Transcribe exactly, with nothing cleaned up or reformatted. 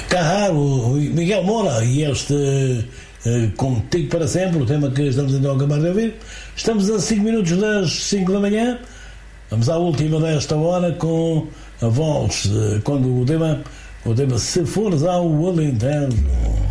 Carraro, o Miguel Moura e este uh, Contigo para Sempre, o tema que estamos então a acabar de ouvir. Estamos a cinco minutos das cinco da manhã. Vamos à última desta hora com a voz, uh, quando o tema, o tema Se Fores ao Alentejo.